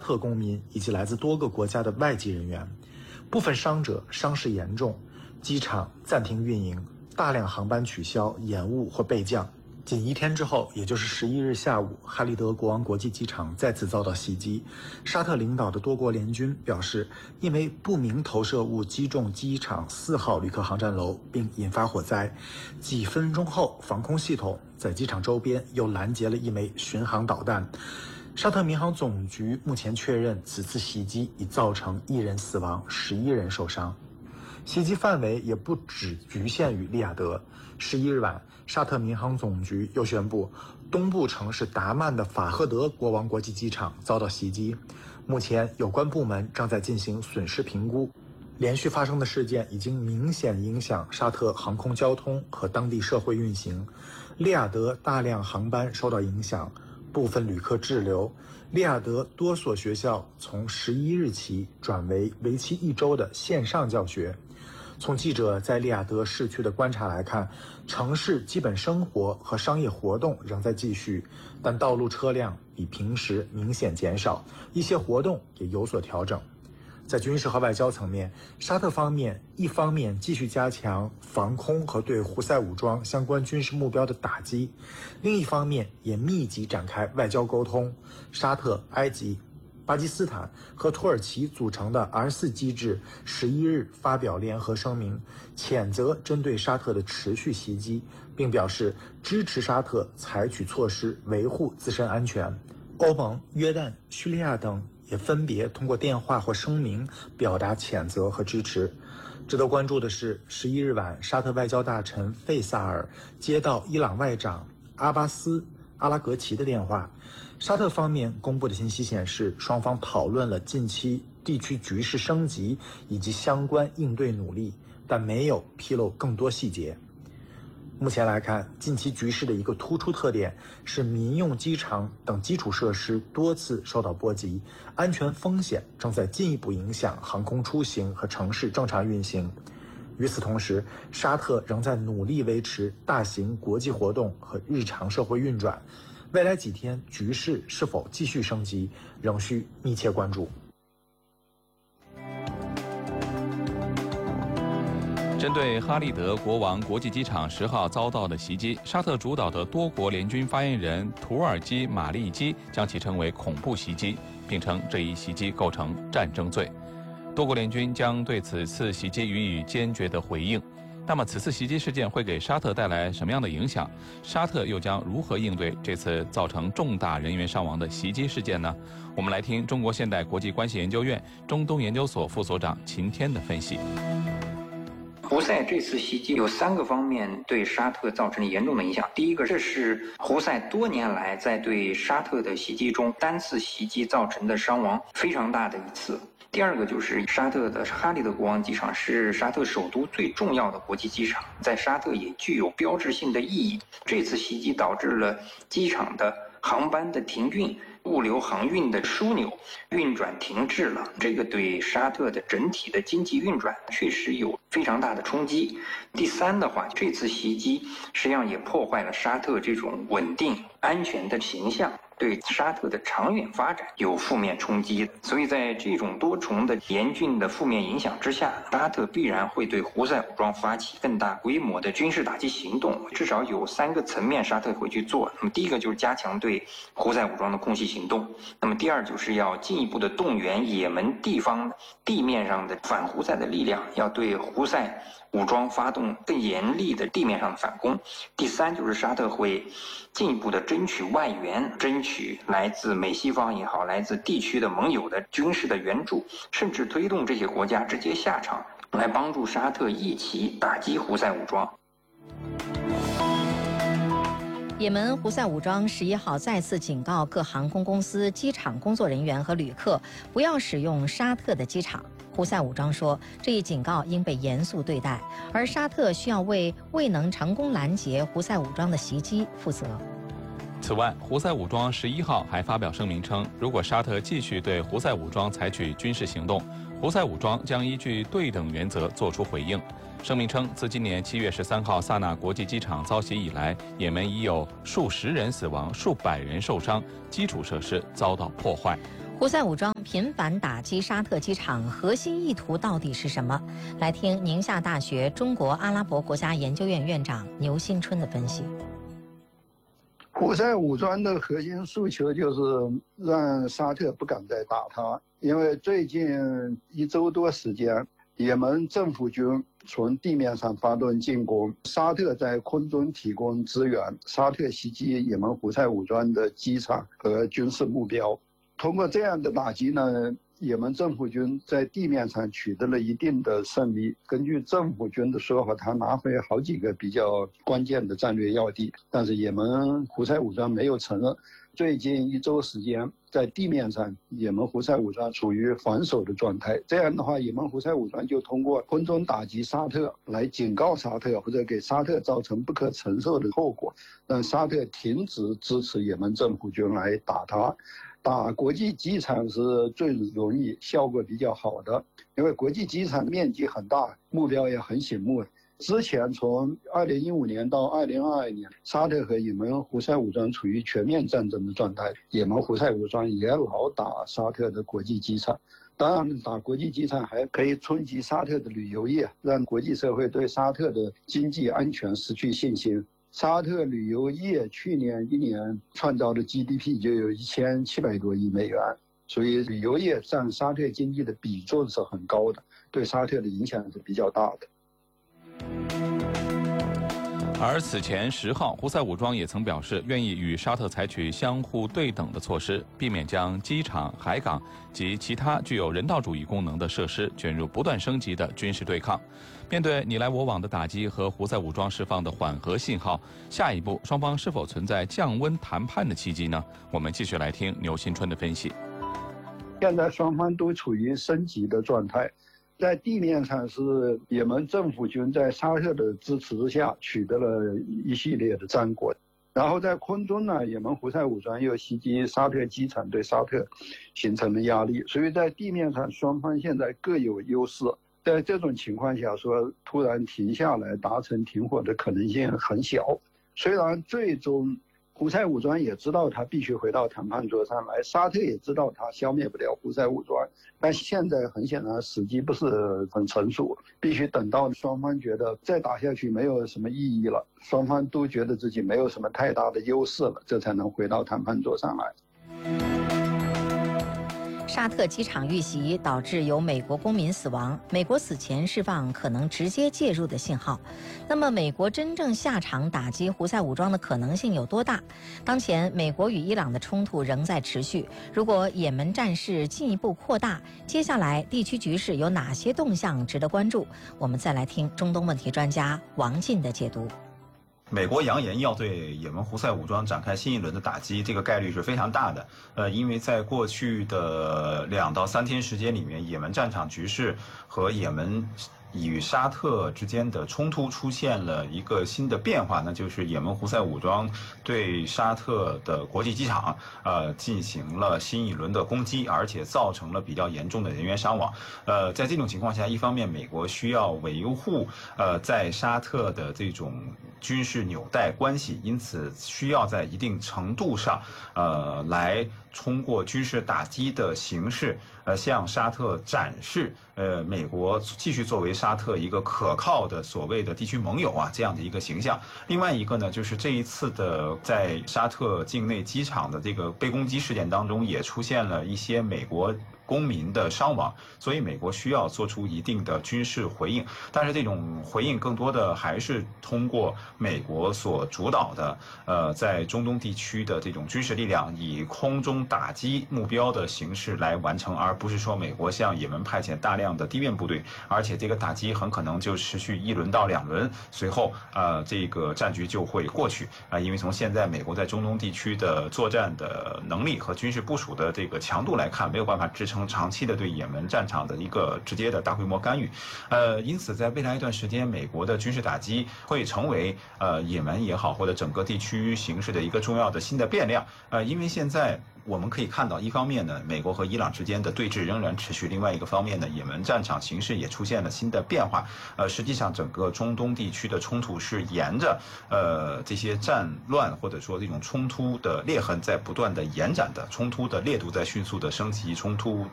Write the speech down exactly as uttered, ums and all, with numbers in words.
特公民以及来自多个国家的外籍人员。部分伤者伤势严重，机场暂停运营，大量航班取消、延误或备降。仅一天之后，也就是十一日下午，哈利德国王国际机场再次遭到袭击。沙特领导的多国联军表示，因为不明投射物击中机场四号旅客航站楼，并引发火灾。几分钟后，防空系统在机场周边又拦截了一枚巡航导弹。沙特民航总局目前确认，此次袭击已造成一人死亡，十一人受伤。袭击范围也不只局限于利雅得。十一日晚，沙特民航总局又宣布，东部城市达曼的法赫德国王国际机场遭到袭击。目前，有关部门正在进行损失评估。连续发生的事件已经明显影响沙特航空交通和当地社会运行。利雅得大量航班受到影响，部分旅客滞留。利雅得多所学校从十一日起转为为期一周的线上教学。从记者在利雅得市区的观察来看，城市基本生活和商业活动仍在继续，但道路车辆比平时明显减少，一些活动也有所调整。在军事和外交层面，沙特方面一方面继续加强防空和对胡塞武装相关军事目标的打击，另一方面也密集展开外交沟通。沙特、埃及、巴基斯坦和土耳其组成的 R 四 机制十一日发表联合声明，谴责针对沙特的持续袭击，并表示支持沙特采取措施维护自身安全。欧盟、约旦、叙利亚等也分别通过电话或声明表达谴责和支持。值得关注的是，十一日晚，沙特外交大臣费萨尔接到伊朗外长阿巴斯·阿拉格齐的电话。沙特方面公布的信息显示，双方讨论了近期地区局势升级以及相关应对努力，但没有披露更多细节。目前来看，近期局势的一个突出特点是民用机场等基础设施多次受到波及，安全风险正在进一步影响航空出行和城市正常运行。与此同时，沙特仍在努力维持大型国际活动和日常社会运转。未来几天局势是否继续升级，仍需密切关注。 针对哈利德国王国际机场十号遭到的袭击，沙特主导的多国联军发言人土耳其马利基将其称为恐怖袭击，并称这一袭击构成战争罪。多国联军将对此次袭击予以坚决的回应。那么，此次袭击事件会给沙特带来什么样的影响？沙特又将如何应对这次造成重大人员伤亡的袭击事件呢？我们来听中国现代国际关系研究院中东研究所副所长秦天的分析。 胡塞这次袭击有三个方面对沙特造成了严重的影响。第一个，这是胡塞多年来在对沙特的袭击中单次袭击造成的伤亡非常大的一次。第二个就是沙特的哈利德国王机场是沙特首都最重要的国际机场，在沙特也具有标志性的意义。这次袭击导致了机场的航班的停运，物流航运的枢纽运转停滞了，这个对沙特的整体的经济运转确实有非常大的冲击。第三的话，这次袭击实际上也破坏了沙特这种稳定安全的形象，对沙特的长远发展有负面冲击。所以在这种多重的严峻的负面影响之下，沙特必然会对胡塞武装发起更大规模的军事打击行动，至少有三个层面沙特会去做。那么第一个就是加强对胡塞武装的空袭行动，那么第二就是要进一步的动员也门地方地面上的反胡塞的力量，要对胡塞武装发动更严厉的地面上的反攻。第三就是沙特会进一步的争取外援，争取来自美西方也好，来自地区的盟友的军事的援助，甚至推动这些国家直接下场来帮助沙特一起打击胡塞武装。 也门胡塞武装十一号再次警告各航空公司、机场工作人员和旅客不要使用沙特的机场。胡塞武装说，这一警告应被严肃对待，而沙特需要为未能成功拦截胡塞武装的袭击负责。 此外，胡塞武装十一号还发表声明称，如果沙特继续对胡塞武装采取军事行动，胡塞武装将依据对等原则作出回应。声明称，自今年七月十三号萨那国际机场遭袭以来，也门已有数十人死亡、数百人受伤，基础设施遭到破坏。 胡塞武装频繁打击沙特机场，核心意图到底是什么？来听宁夏大学中国阿拉伯国家研究院院长牛新春的分析。 胡塞武装的核心诉求就是让沙特不敢再打他，因为最近一周多时间，也门政府军从地面上发动进攻，沙特在空中提供支援，沙特袭击也门胡塞武装的机场和军事目标。通过这样的打击呢，也门政府军在地面上取得了一定的胜利。根据政府军的说法，他拿回好几个比较关键的战略要地，但是也门胡塞武装没有承认。最近一周时间，在地面上，也门胡塞武装处于防守的状态。这样的话，也门胡塞武装就通过空中打击沙特，来警告沙特，或者给沙特造成不可承受的后果，让沙特停止支持也门政府军来打他。打国际机场是最容易、效果比较好的，因为国际机场面积很大，目标也很醒目。之前从二零一五年到二零二二年，沙特和也门胡塞武装处于全面战争的状态，也门胡塞武装也老打沙特的国际机场。当然，打国际机场还可以冲击沙特的旅游业，让国际社会对沙特的经济安全失去信心。沙特旅游业去年一年创造的 G D P 就有一千七百多亿美元，所以旅游业占沙特经济的比重是很高的，对沙特的影响是比较大的。 而此前十号，胡塞武装也曾表示愿意与沙特采取相互对等的措施，避免将机场、海港及其他具有人道主义功能的设施卷入不断升级的军事对抗。面对你来我往的打击和胡塞武装释放的缓和信号，下一步双方是否存在降温谈判的契机呢？我们继续来听牛新春的分析。 现在双方都处于升级的状态。在地面上是也门政府军在沙特的支持之下取得了一系列的战果，然后在空中呢，也门胡塞武装又袭击沙特机场，对沙特形成了压力，所以在地面上双方现在各有优势。在这种情况下说突然停下来达成停火的可能性很小，虽然最终胡塞武装也知道他必须回到谈判桌上来，沙特也知道他消灭不了胡塞武装，但现在很显然时机不是很成熟，必须等到双方觉得再打下去没有什么意义了，双方都觉得自己没有什么太大的优势了，这才能回到谈判桌上来。 沙特机场遇袭导致有美国公民死亡，美国此前释放可能直接介入的信号。那么，美国真正下场打击胡塞武装的可能性有多大？当前，美国与伊朗的冲突仍在持续。如果也门战事进一步扩大，接下来地区局势有哪些动向值得关注？我们再来听中东问题专家王进的解读。 美国扬言要对也门胡塞武装展开新一轮的打击，这个概率是非常大的。呃，因为在过去的两到三天时间里面，也门战场局势和也门与沙特之间的冲突出现了一个新的变化，那就是也门胡塞武装对沙特的国际机场呃进行了新一轮的攻击，而且造成了比较严重的人员伤亡。呃，在这种情况下，一方面美国需要维护呃在沙特的这种军事纽带关系，因此需要在一定程度上呃来通过军事打击的形式呃向沙特展示呃美国继续作为沙特一个可靠的所谓的地区盟友啊这样的一个形象。另外一个呢，就是这一次的在沙特境内机场的这个被攻击事件当中，也出现了一些美国公民的伤亡，所以美国需要做出一定的军事回应，但是这种回应更多的还是通过美国所主导的呃在中东地区的这种军事力量以空中打击目标的形式来完成，而不是说美国向也门派遣大量的地面部队，而且这个打击很可能就持续一轮到两轮，随后呃这个战局就会过去啊、呃，因为从现在美国在中东地区的作战的能力和军事部署的这个强度来看，没有办法支撑长期的对也门战场的一个直接的大规模干预，呃，因此在未来一段时间，美国的军事打击会成为呃也门也好或者整个地区形势的一个重要的新的变量，呃，因为现在我们可以看到，一方面呢，美国和伊朗之间的对峙仍然持续；另外一个方面呢，也门战场形势也出现了新的变化。呃，实际上整个中东地区的冲突是沿着呃这些战乱或者说这种冲突的裂痕在不断的延展的，冲突的烈度在迅速的升级，冲突